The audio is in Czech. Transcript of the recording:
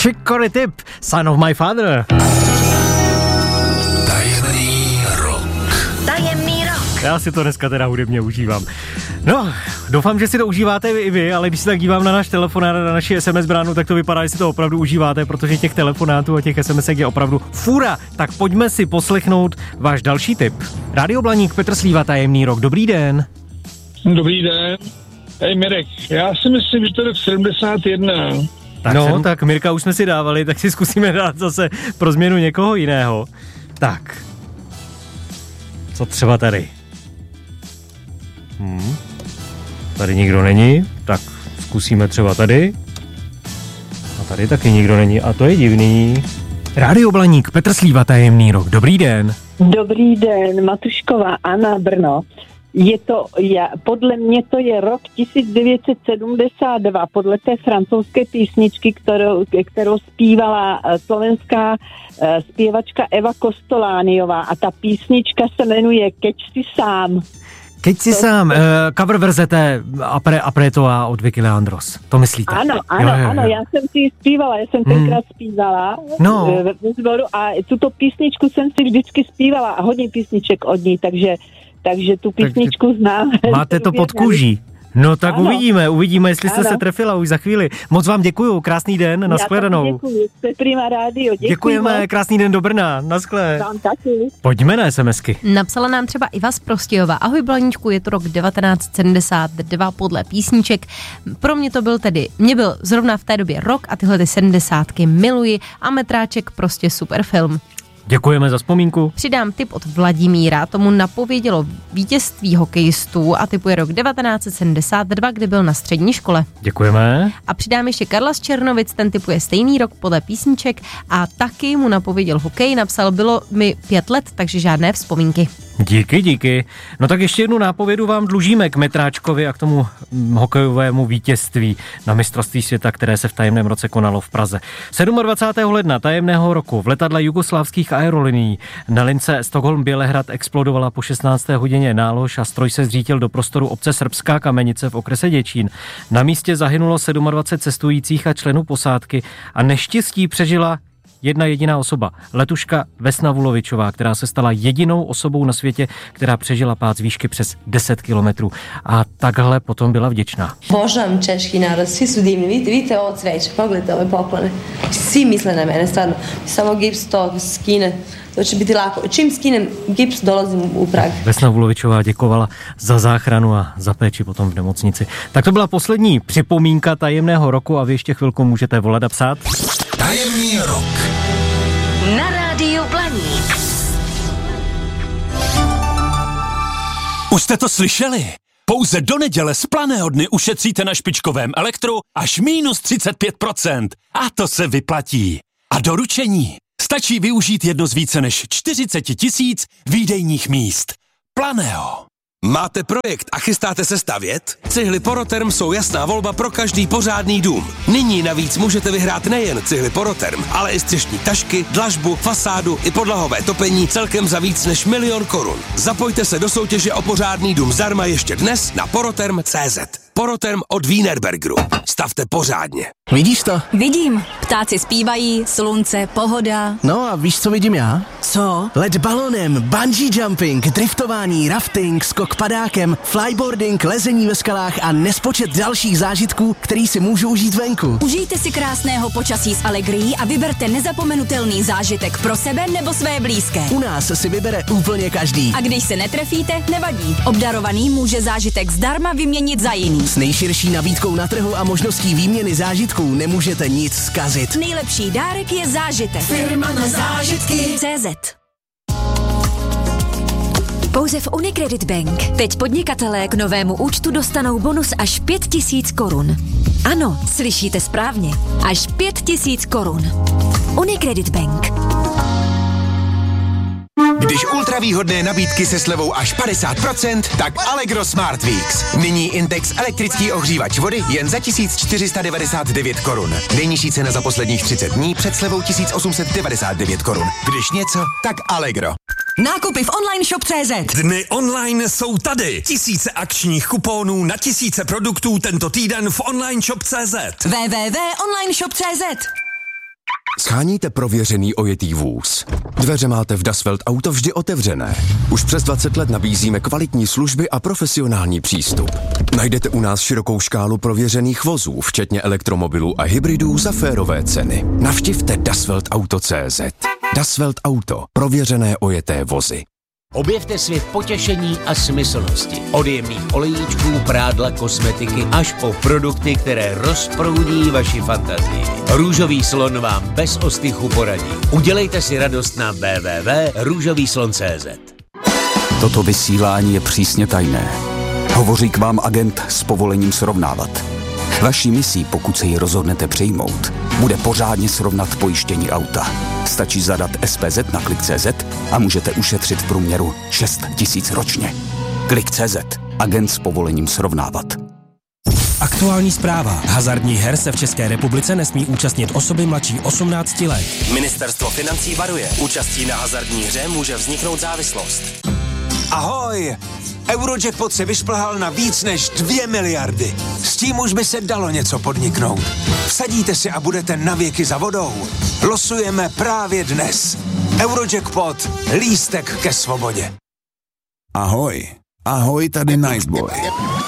Chick Corea tip, Son of My Father. Tajemný rok. Já si to dneska teda hudebně užívám. No, doufám, že si to užíváte i vy, ale když se tak dívám na náš telefonát, na naši SMS bránu, tak to vypadá, že si to opravdu užíváte, protože těch telefonátů a těch SMSek je opravdu fůra. Tak pojďme si poslechnout váš další tip. Rádio Blaník, Petr Slíva, Tajemný rok. Dobrý den. Dobrý den. Hej Mirek, já si myslím, že to je rok 71. Tak tak Mirka už jsme si dávali, tak si zkusíme dát zase pro změnu někoho jiného. Tak. Co třeba tady? Tady nikdo není, tak zkusíme třeba tady. A tady taky nikdo není a to je divný. Rádio Blaník, Petr Slíva, Tajemný rok. Dobrý den. Dobrý den, Matušková Anna, Brno. Podle mě to je rok 1972, podle té francouzské písničky, kterou zpívala slovenská zpěvačka Eva Kostolániová a ta písnička se jmenuje Keď si sám. Keď si sám, cover verze té Apretoa od Vicky Leandros, to myslíte? Ano, jo. já jsem si ji zpívala, já jsem tenkrát zpívala ve sboru a tuto písničku jsem si vždycky zpívala a hodně písniček od ní, takže tu písničku znám. Máte to pod kůží. No tak ano. Uvidíme, jestli jste se trefila už za chvíli. Moc vám děkuju, krásný den, nashledanou. Děkuji, jste Prima Rádio, děkujeme, krásný den do Brna, naschle. Vám taky. Pojďme na SMSky. Napsala nám třeba Iva z Prostějova. Ahoj Blaníčku, je to rok 1972 podle písniček. Pro mě to mě byl zrovna v té době rok a tyhle ty 70ky miluji a Metráček prostě super film. Děkujeme za vzpomínku. Přidám tip od Vladimíra, tomu napovědělo vítězství hokejistů a typu je rok 1972, kdy byl na střední škole. Děkujeme. A přidám ještě Karla z Černovic, ten typuje stejný rok podle písniček a taky mu napověděl hokej, napsal, bylo mi 5 let, takže žádné vzpomínky. Díky. No tak ještě jednu nápovědu vám dlužíme k Metráčkovi a k tomu hokejovému vítězství na mistrovství světa, které se v tajemném roce konalo v Praze. 27. ledna tajemného roku v letadle jugoslávských aerolinií na lince Stockholm-Bělehrad explodovala po 16. hodině nálož a stroj se zřítil do prostoru obce Srbská Kamenice v okrese Děčín. Na místě zahynulo 27 cestujících a členů posádky a neštěstí přežila jedna jediná osoba, letuška Vesna Vulovičová, která se stala jedinou osobou na světě, která přežila pád z výšky přes 10 kilometrů. A takhle potom byla vděčná. Božám češký národ, svi su divni, vidite ovo cveće, pogledajte ove poklone. Svi misle na mene, stvarno. Samo gips to skine, to će biti lako. Čím skinem gips, dolazím u Prah. Vesna Vulovičová děkovala za záchranu a za péči potom v nemocnici. Tak to byla poslední připomínka tajemného roku a vy ještě chvilku můžete volat a psát. Tajemný rok. Na Rádiu Blaník. Už jste to slyšeli? Pouze do neděle z Planého dny ušetříte na špičkovém elektru až minus 35%. A to se vyplatí. A doručení. Stačí využít jedno z více než 40 000 výdejních míst. Planého. Máte projekt a chystáte se stavět? Cihly Poroterm jsou jasná volba pro každý pořádný dům. Nyní navíc můžete vyhrát nejen cihly Poroterm, ale i střešní tašky, dlažbu, fasádu i podlahové topení celkem za víc než 1 000 000 korun. Zapojte se do soutěže o pořádný dům zdarma ještě dnes na poroterm.cz. Poroterm od Wienerbergeru. Stavte pořádně. Vidíš to? Vidím. Ptáci zpívají, slunce, pohoda. No a víš, co vidím já? Co? Let balonem, bungee jumping, driftování, rafting, skok padákem, flyboarding, lezení ve skalách a nespočet dalších zážitků, který si můžu užít venku. Užijte si krásného počasí s Allegrií a vyberte nezapomenutelný zážitek pro sebe nebo své blízké. U nás si vybere úplně každý. A když se netrefíte, nevadí. Obdarovaný může zážitek zdarma vyměnit za jiný. S nejširší nabídkou na trhu a možností výměny zážitků nemůžete nic zkazit. Nejlepší dárek je zážitek. Firma na zážitky. CZ. Pouze v Unicredit Bank. Teď podnikatelé k novému účtu dostanou bonus až 5 000 korun. Ano, slyšíte správně. Až 5 000 korun. Unicredit Bank. Když ultravýhodné nabídky se slevou až 50%, tak Allegro Smart Weeks. Nyní Intex elektrický ohřívač vody jen za 1499 korun. Nejnižší cena za posledních 30 dní před slevou 1899 korun. Když něco, tak Allegro. Nákupy v online shop.cz. Dny online jsou tady. Tisíce akčních kuponů na tisíce produktů tento týden v online shop.cz. www.onlineshop.cz. Sháníte prověřený ojetý vůz. Dveře máte v Das Welt Auto vždy otevřené. Už přes 20 let nabízíme kvalitní služby a profesionální přístup. Najdete u nás širokou škálu prověřených vozů, včetně elektromobilů a hybridů za férové ceny. Navštivte dasweltauto.cz. Das Welt Auto. Prověřené ojeté vozy. Objevte svět potěšení a smyslnosti. Od jemných olejíčků, prádla, kosmetiky až po produkty, které rozproudí vaši fantazii. Růžový slon vám bez ostychu poradí. Udělejte si radost na www.růžovýslon.cz. Toto vysílání je přísně tajné. Hovoří k vám agent s povolením srovnávat. Vaší misí, pokud se ji rozhodnete přijmout, bude pořádně srovnat pojištění auta. Stačí zadat SPZ na Klik.cz a můžete ušetřit v průměru 6 000 ročně. Klik.cz. Agent s povolením srovnávat. Aktuální zpráva. Hazardních her se v České republice nesmí účastnit osoby mladší 18 let. Ministerstvo financí varuje. Účastí na hazardní hře může vzniknout závislost. Ahoj! Eurojackpot se vyšplhal na víc než 2 miliardy. S tím už by se dalo něco podniknout. Vsadíte si a budete navěky za vodou. Losujeme právě dnes. Eurojackpot. Lístek ke svobodě. Ahoj. Ahoj, tady Niceboy.